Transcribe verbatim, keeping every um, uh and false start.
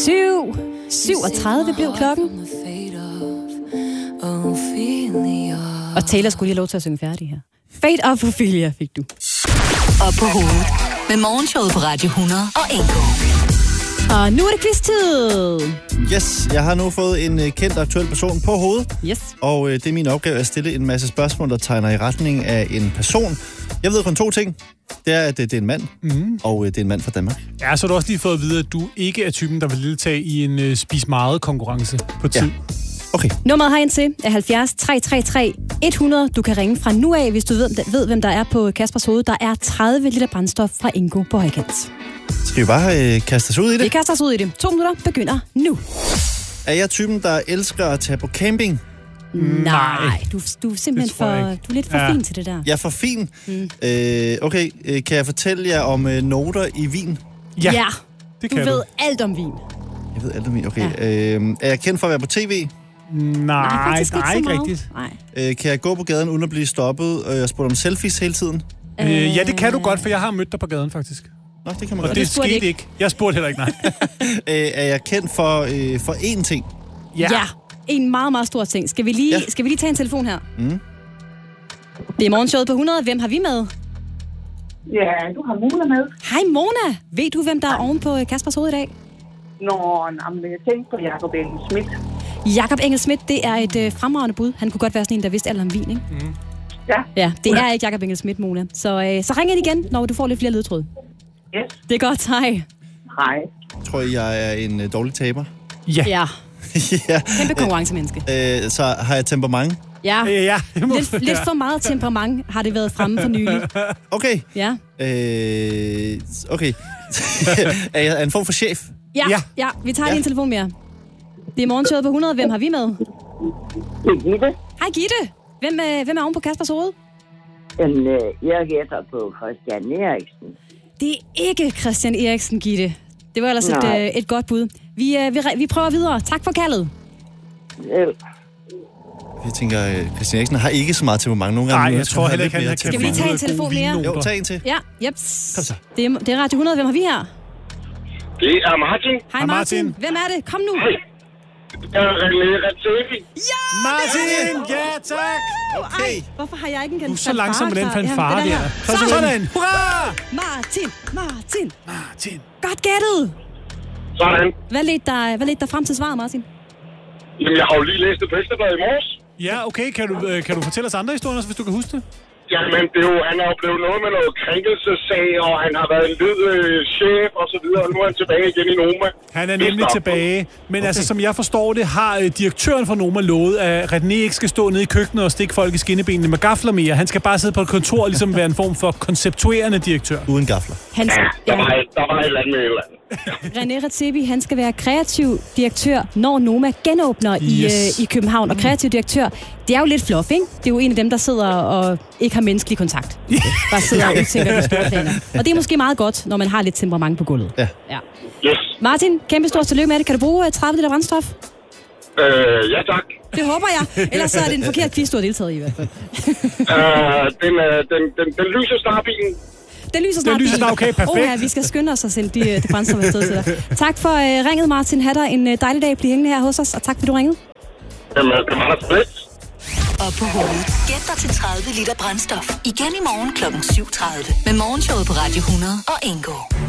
syv. syvogtredive blev klokken. Og Taylor skulle lige have lov til at synge færdig her. Fade of Ophelia fik du. Op på hovedet med morgenshowet på Radio hundrede og Engo. Og nu er det quiz-tid. Yes, jeg har nu fået en uh, kendt aktuel person på hovedet. Yes. Og uh, det er min opgave at stille en masse spørgsmål, der tegner i retning af en person. Jeg ved kun to ting. Det er, at uh, det er en mand, mm. og uh, det er en mand fra Danmark. Ja, så har du også lige fået at vide, at du ikke er typen, der vil deltage i en uh, spis meget konkurrence på tid. Ja. Okay. Nummeret herind til er halvfjerds tre tre tre hundrede. Du kan ringe fra nu af, hvis du ved, ved hvem der er på Kaspers hoved. Der er tredive liter brændstof fra Ingo på højkant. Skal vi bare øh, kaste os ud i det? Vi kaster os ud i det. To minutter begynder nu. Er jeg typen, der elsker at tage på camping? Nej, du, du er simpelthen for, du er lidt for ja. fin til det der. Jeg er for fin? Mm. Øh, okay, øh, kan jeg fortælle jer om øh, noter i vin? Ja, ja. Det du kan ved du. alt om vin. Jeg ved alt om vin, okay. Ja. Øh, er jeg kendt for at være på tv? Nej, nej, ikke, nej, ikke rigtigt. Nej. Øh, kan jeg gå på gaden uden at blive stoppet og jeg spurgte om selfies hele tiden? Øh, ja, det kan du godt, for jeg har mødt dig på gaden, faktisk. Nå, det kan man og godt. det skete ikke. ikke. Jeg spurgte heller ikke, nej. øh, er jeg kendt for, øh, for én ting? Ja. ja, en meget, meget stor ting. Skal vi lige, ja. skal vi lige tage en telefon her? Mm. Det er morgenshowet på hundrede. Hvem har vi med? Ja, du har Mona med. Hej Mona. Ved du, hvem der er oven på Kaspers hoved i dag? Nå, men jeg tænkte på Jakob Engel Schmidt. Jakob Engel Schmidt, det er et øh, fremragende bud. Han kunne godt være sådan en, der vidste alt om vin, ikke? Mm. Ja. Ja, det er ikke Jakob Engel Schmidt, Mona. Så, øh, så ring ind igen, når du får lidt flere ledtråd. Yes. Det er godt, hej. Hej. Tror I, jeg er en øh, dårlig taber? Ja. Ja. ja. Kæmpe konkurrencemenneske. Øh, så har jeg temperament? Ja. Øh, ja. Lidt, lidt for meget temperament har det været fremme for nylig. Okay. Ja. Øh, okay. er jeg en form for chef? Ja, ja. ja. Vi tager ja. lige en telefon mere. Det er morgenshowet på hundrede. Hvem har vi med? Det er Gitte. Hej Gitte. Hvem, øh, hvem er oven på Kaspers hoved? En, øh, jeg gætter på Christian Eriksen. Det er ikke Christian Eriksen, Gitte. Det var ellers et, øh, et godt bud. Vi, øh, vi, vi prøver videre. Tak for kaldet. Øh. Jeg tænker, Christian Eriksen har ikke så meget temperament nogle gange. Nej, jeg tror heller ikke, han har. Skal vi lige tage en telefon mere? Jo, tag en til. Ja, jeps. Kom så. Det er, det er Radio hundrede. Hvem har vi her? Det er Martin. Hej Martin. Hvem er det? Kom nu. Hej. Jeg er René Redzepi. Ja! Martin! Ja, tak! Okay. Ej, hvorfor har jeg ikke en fanfare? Du er så langsom med den fanfare der. Sådan! Sådan! Hurra! Martin! Martin! Martin! Godt gættet! Sådan. Hvad ledte dig, hvad ledte dig frem til svaret, Martin? Jamen, jeg har jo lige læst det på Ekstrabladet i morges. Ja, okay. Kan du, kan du fortælle os andre historier, hvis du kan huske det? Jamen, det er jo, han er jo blevet noget med noget krænkelsessag, og han har været en led øh, chef og så videre, og nu er han tilbage igen i Noma. Han er nemlig tilbage, men okay. altså, som jeg forstår det, har øh, direktøren for Noma lovet, at René ikke skal stå nede i køkkenet og stikke folk i skinnebenene med gafler mere. Han skal bare sidde på et kontor og ligesom være en form for konceptuerende direktør. Uden gafler. Han, ja, der var, et, der var et eller andet med et eller andet. René Redzepi, han skal være kreativ direktør, når Noma genåbner yes. i, øh, i København. Og kreativ direktør, det er jo lidt fluff, ikke? Det er jo en af dem, der sidder og ikke har menneskelig kontakt. Bare sidder og udtænker de store planer. Og det er måske meget godt, når man har lidt temperament på gulvet. Ja. ja. Yes. Martin, kæmpe stort tillykke med det. Kan du bruge tredive liter brændstof? Øh, ja tak. Det håber jeg. Ellers så er det en forkert quiz, du har deltaget i i hvert fald. øh, den, den, den, den lyser startbilen. Den lyser snart. Den lyser snart, okay, perfekt. Oh, ja, vi skal skynde os og sende de, det brændstof afsted til dig. Tak for uh, ringet, Martin. Ha' dig en uh, dejlig dag. Bliv hængende her hos os, og tak for du ringede. Jamen, det var da fedt. Og på hovedet. Gæt dig til tredive liter brændstof. Igen i morgen klokken syv tredive. Med morgenshowet på Radio hundrede og Ingo.